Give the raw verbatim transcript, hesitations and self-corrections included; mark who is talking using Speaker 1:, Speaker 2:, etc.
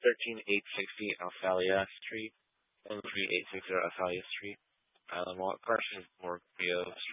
Speaker 1: thirteen eight sixty Alphalia Street, one three eight six zero Alphalia Street, Island Walk, Carson Morgan,